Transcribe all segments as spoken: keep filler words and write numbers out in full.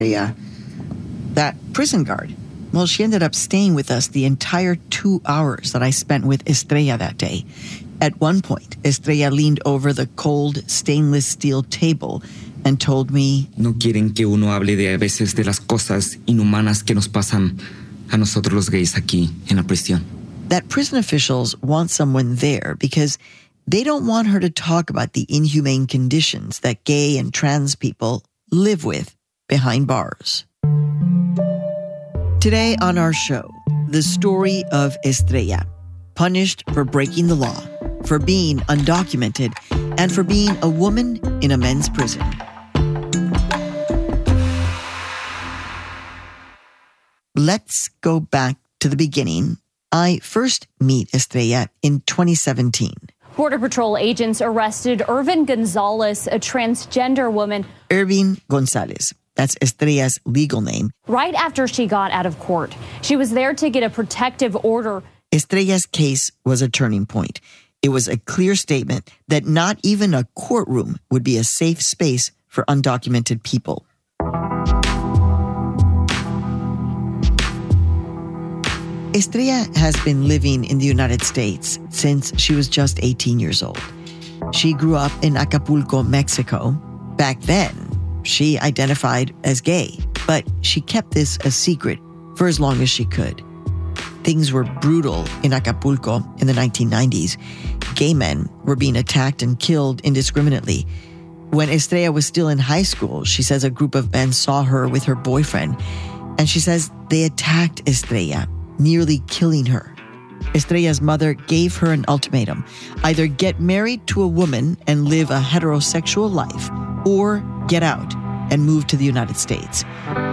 Yeah. That prison guard, well, she ended up staying with us the entire two hours that I spent with Estrella that day. At one point, Estrella leaned over the cold stainless steel table and told me, No quieren que uno hable de a veces de las cosas inhumanas que nos pasan a nosotros los gays aquí en la prisión. That prison officials want someone there because they don't want her to talk about the inhumane conditions that gay and trans people live with behind bars. Today on our show, the story of Estrella, punished for breaking the law, for being undocumented, and for being a woman in a men's prison. Let's go back to the beginning. I first meet Estrella in twenty seventeen. Border Patrol agents arrested Irvin Gonzalez, a transgender woman. Irvin Gonzalez. That's Estrella's legal name. Right after she got out of court. She was there to get a protective order. Estrella's case was a turning point. It was a clear statement that not even a courtroom would be a safe space for undocumented people. Estrella has been living in the United States since she was just eighteen years old. She grew up in Acapulco, Mexico. Back then, she identified as gay, but she kept this a secret for as long as she could. Things were brutal in Acapulco in the nineteen nineties. Gay men were being attacked and killed indiscriminately. When Estrella was still in high school, she says a group of men saw her with her boyfriend, and she says they attacked Estrella, nearly killing her. Estrella's mother gave her an ultimatum: either get married to a woman and live a heterosexual life, or get out and move to the United States.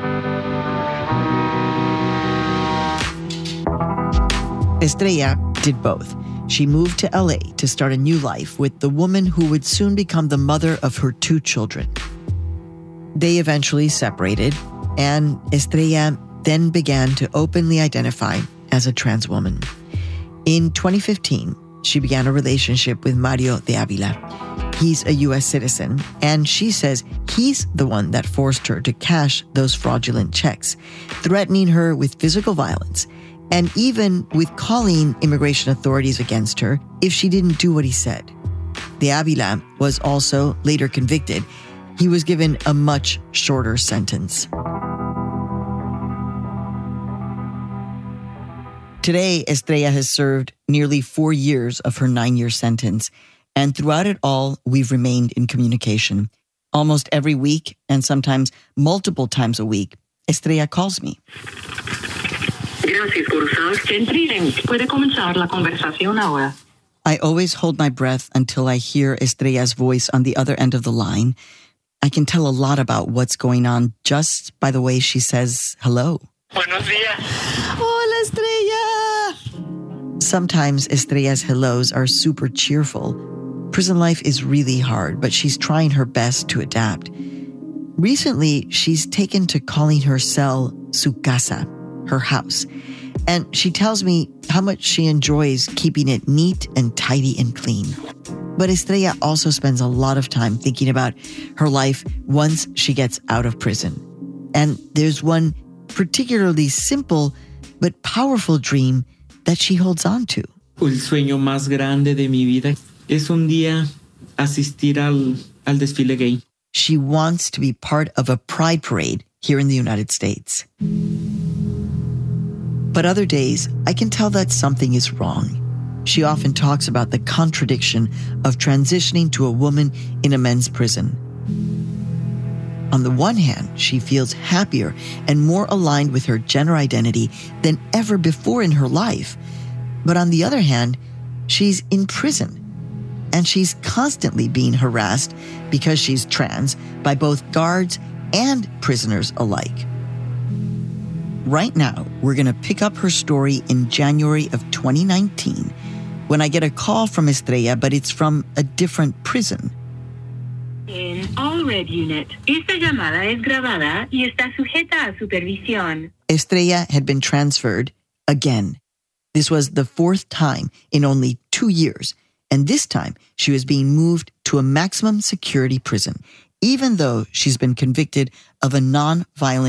Estrella did both. She moved to L A to start a new life with the woman who would soon become the mother of her two children. They eventually separated, and Estrella then began to openly identify as a trans woman. In twenty fifteen, she began a relationship with Mario de Avila. He's a U S citizen, and she says he's the one that forced her to cash those fraudulent checks, threatening her with physical violence, and even with calling immigration authorities against her if she didn't do what he said. De Avila was also later convicted. He was given a much shorter sentence. Today, Estrella has served nearly four years of her nine-year sentence, and throughout it all, we've remained in communication. Almost every week, and sometimes multiple times a week, Estrella calls me. Gracias por usar Centrilen. Puede comenzar la conversación ahora. I always hold my breath until I hear Estrella's voice on the other end of the line. I can tell a lot about what's going on just by the way she says hello. Buenos días. Hola, Estrella! Sometimes Estrella's hellos are super cheerful. Prison life is really hard, but she's trying her best to adapt. Recently, she's taken to calling her cell su casa, her house. And she tells me how much she enjoys keeping it neat and tidy and clean. But Estrella also spends a lot of time thinking about her life once she gets out of prison. And there's one particularly simple but powerful dream that she holds on to. El sueño más grande de mi vida es un día asistir al, al desfile gay. She wants to be part of a pride parade here in the United States. But other days, I can tell that something is wrong. She often talks about the contradiction of transitioning to a woman in a men's prison. On the one hand, she feels happier and more aligned with her gender identity than ever before in her life. But on the other hand, she's in prison, and she's constantly being harassed because she's trans by both guards and prisoners alike. Right now, we're going to pick up her story in January of twenty nineteen when I get a call from Estrella, but it's from a different prison. En All Red Unit, esta llamada es grabada y está sujeta a supervisión. Estrella had been transferred again. This was the fourth time in only two years, and this time she was being moved to a maximum security prison. even though she's been convicted of a non-violent